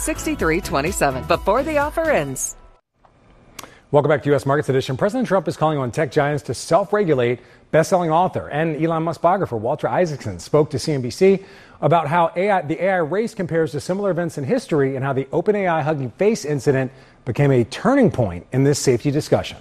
6327 before the offer ends. Welcome back to U.S. Markets Edition. President Trump is calling on tech giants to self-regulate. Best-selling author and Elon Musk biographer Walter Isaacson spoke to CNBC about how the AI race compares to similar events in history and how the OpenAI Hugging Face incident became a turning point in this safety discussion.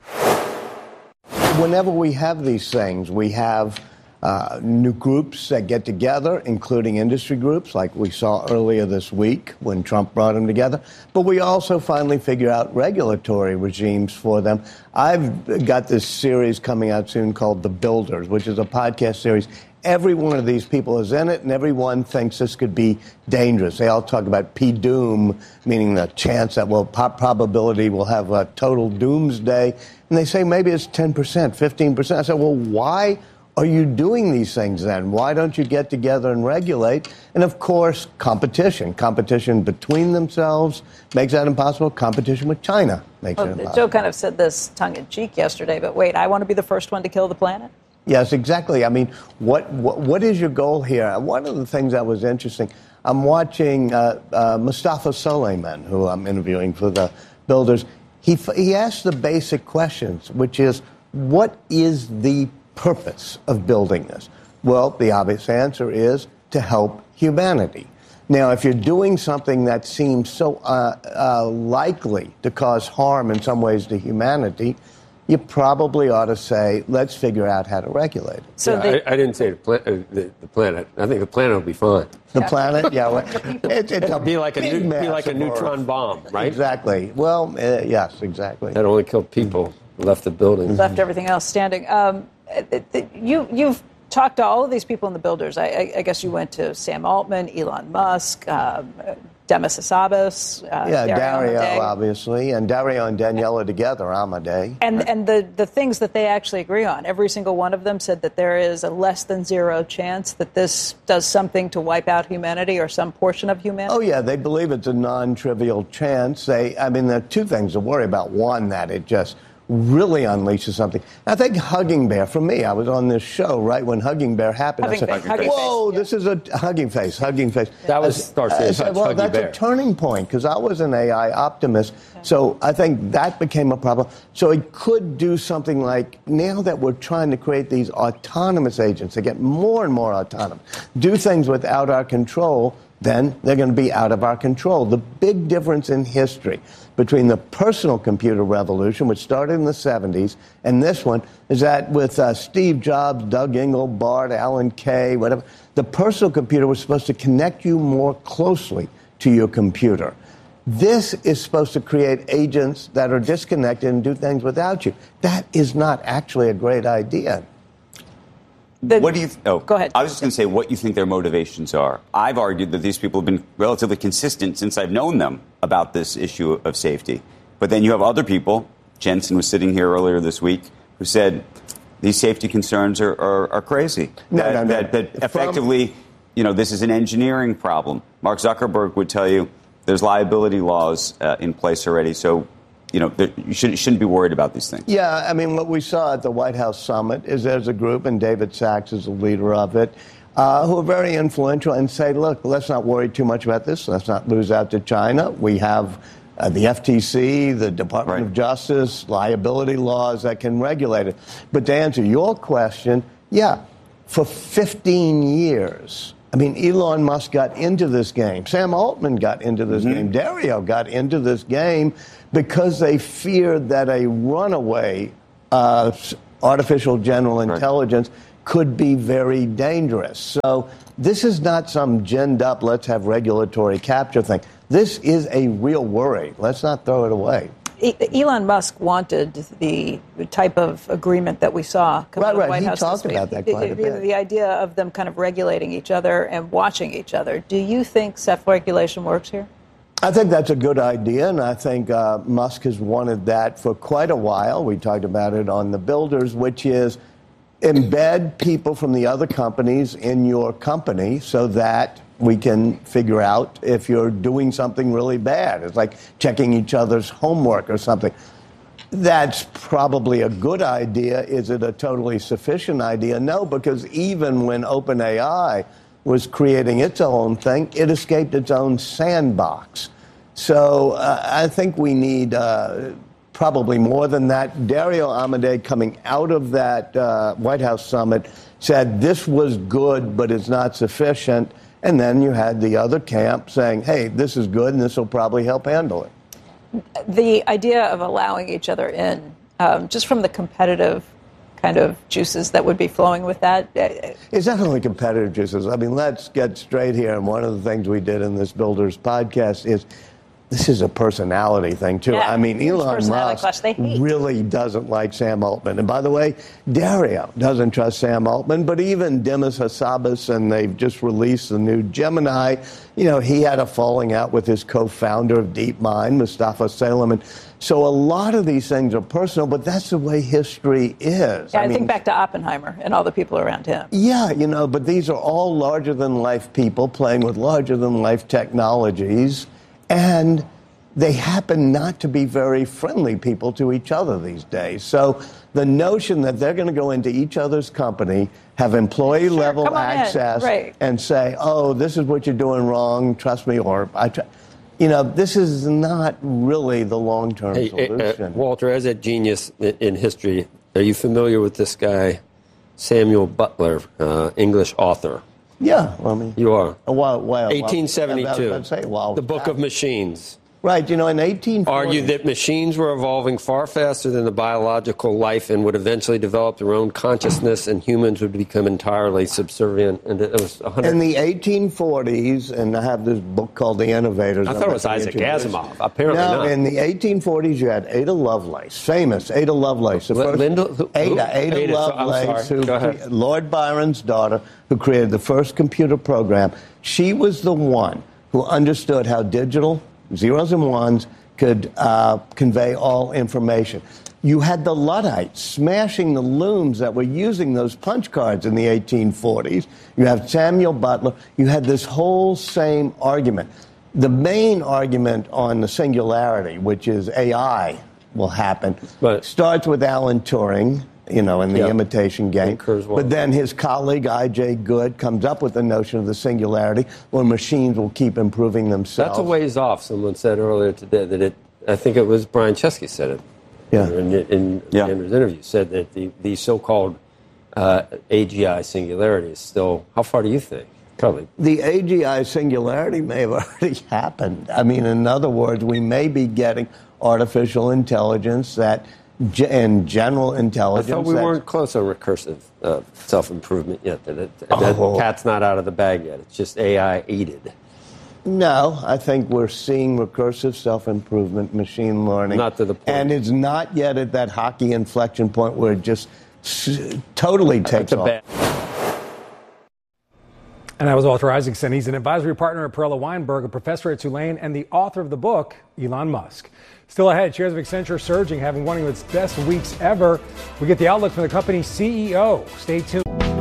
Whenever we have these things, we have new groups that get together, including industry groups like we saw earlier this week when Trump brought them together. But we also finally figure out regulatory regimes for them. I've got this series coming out soon called The Builders, which is a podcast series. Every one of these people is in it, and everyone thinks this could be dangerous. They all talk about P-doom, meaning the chance that, probability will have a total doomsday. And they say maybe it's 10%, 15%. I said, well, why are you doing these things then? Why don't you get together and regulate? And, of course, competition. Competition between themselves makes that impossible. Competition with China makes it impossible. Joe kind of said this tongue-in-cheek yesterday, but wait, I want to be the first one to kill the planet? Yes, exactly. I mean, what is your goal here? One of the things that was interesting, I'm watching Mustafa Suleyman, who I'm interviewing for The Builders. He asked the basic questions, which is, what is the purpose of building this? Well, the obvious answer is to help humanity. Now, if you're doing something that seems so likely to cause harm in some ways to humanity, you probably ought to say, let's figure out how to regulate it. So I didn't say the planet. I think the planet will be fine. The planet, yeah. Well, it'll be like a neutron bomb, right? Exactly. Well, yes, exactly. That only killed people, left the building. Left everything else standing. You've talked to all of these people in The Builders. I guess you went to Sam Altman, Elon Musk, Demis Hassabis. Dario, obviously. And Dario and Daniela together, Amadei. And the things that they actually agree on, every single one of them said that there is a less than zero chance that this does something to wipe out humanity or some portion of humanity. Oh, yeah, they believe it's a non-trivial chance. There are two things to worry about. One, that it just really unleashes something. I think Hugging Bear, for me, I was on this show right when Hugging Bear happened. I said, whoa, this is a Hugging Face. That was Starsky Hutch, well, that's a turning point, because I was an AI optimist. So I think that became a problem. So it could do something like, now that we're trying to create these autonomous agents that get more and more autonomous, do things without our control, then they're going to be out of our control. The big difference in history between the personal computer revolution, which started in the 70s, and this one is that with Steve Jobs, Doug Engelbart, Alan Kay, whatever, the personal computer was supposed to connect you more closely to your computer. This is supposed to create agents that are disconnected and do things without you. That is not actually a great idea. What do you? Go ahead. I was just going to say what you think their motivations are. I've argued that these people have been relatively consistent since I've known them about this issue of safety. But then you have other people. Jensen was sitting here earlier this week who said these safety concerns are crazy. That effectively, this is an engineering problem. Mark Zuckerberg would tell you there's liability laws in place already. So, you shouldn't be worried about these things. Yeah, what we saw at the White House summit is there's a group, and David Sachs is the leader of it, who are very influential and say, look, let's not worry too much about this. Let's not lose out to China. We have the FTC, the Department of Justice, liability laws that can regulate it. But to answer your question, for 15 years, Elon Musk got into this game. Sam Altman got into this game. Dario got into this game because they feared that a runaway artificial general intelligence could be very dangerous. So this is not some ginned up, let's have regulatory capture thing. This is a real worry. Let's not throw it away. Elon Musk wanted the type of agreement that we saw come out of the White House. He talked about that quite a bit. The idea of them kind of regulating each other and watching each other. Do you think self-regulation works here? I think that's a good idea, and I think Musk has wanted that for quite a while. We talked about it on The Builders, which is embed people from the other companies in your company so that we can figure out if you're doing something really bad. It's like checking each other's homework or something. That's probably a good idea. Is it a totally sufficient idea? No, because even when OpenAI, was creating its own thing, it escaped its own sandbox. So I think we need probably more than that. Dario Amodei, coming out of that White House summit, said this was good, but it's not sufficient. And then you had the other camp saying, hey, this is good, and this will probably help handle it. The idea of allowing each other in, just from the competitive kind of juices that would be flowing with that. It's not only competitive juices. I mean, let's get straight here. And one of the things we did in this Builders podcast is this is a personality thing, too. Yeah, I mean, Elon Musk really doesn't like Sam Altman. And by the way, Dario doesn't trust Sam Altman, but even Demis Hassabis, and they've just released the new Gemini, you know, he had a falling out with his co-founder of DeepMind, Mustafa Salem. And so a lot of these things are personal, but that's the way history is. Yeah, I think back to Oppenheimer and all the people around him. Yeah, you know, but these are all larger-than-life people playing with larger-than-life technologies. And they happen not to be very friendly people to each other these days. So the notion that they're going to go into each other's company, have employee-level access, and say, oh, this is what you're doing wrong, trust me, or you know, this is not really the long-term solution. Walter, as a genius in history, are you familiar with this guy, Samuel Butler, English author? Yeah, well, I mean, you are. 1872. The Book of Machines. Right, you know, in 1840... Argued that machines were evolving far faster than the biological life and would eventually develop their own consciousness, and humans would become entirely subservient. And it was 100... In the 1840s, and I have this book called The Innovators. I thought it was Isaac Asimov. Apparently not. In the 1840s, you had Ada Lovelace, famous Ada Lovelace. Ada Lovelace, Lord Byron's daughter, who created the first computer program. She was the one who understood how digital zeros and ones could convey all information. You had the Luddites smashing the looms that were using those punch cards in the 1840s. You have Samuel Butler. You had this whole same argument. The main argument on the singularity, which is AI will happen, starts with Alan Turing, you know, in the imitation game. But then his colleague, I.J. Good, comes up with the notion of the singularity, where machines will keep improving themselves. That's a ways off. Someone said earlier today that I think it was Brian Chesky said it in his interview, said that the so-called AGI singularity is still, how far do you think? Probably. The AGI singularity may have already happened. I mean, in other words, we may be getting artificial intelligence that... and general intelligence. I thought we weren't close on recursive self-improvement yet. That cat's not out of the bag yet. It's just AI aided. No, I think we're seeing recursive self-improvement, machine learning. Not to the point. And it's not yet at that hockey inflection point where it just totally takes off. And that was Walter Isaacson. He's an advisory partner at Perella Weinberg, a professor at Tulane, and the author of the book, Elon Musk. Still ahead, shares of Accenture surging, having one of its best weeks ever. We get the outlook from the company's CEO. Stay tuned.